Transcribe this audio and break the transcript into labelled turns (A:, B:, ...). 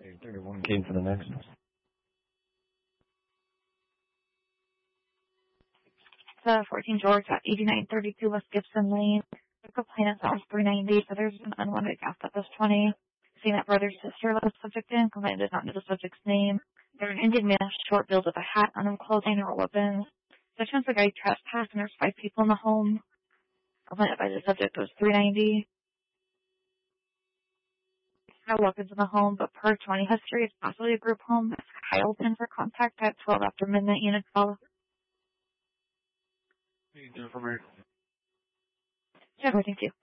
A: 31 came for the next.
B: 14 George at 8932 West Gibson Lane. The complainant was 390, so there's an unwanted guest at this 20. Seeing that brother sister let the subject in, complainant does not know the subject's name. They're an Indian man, short build with a hat on him, clothing or weapons. The chance the guy trespassed and there's 5 people in the home. Complainant by the subject was 390. No weapons in the home, but per 20 history, it's possibly a group home. It's Kyle in for contact at 12 after midnight, unit 12.
A: Information.
B: Sure, thank you.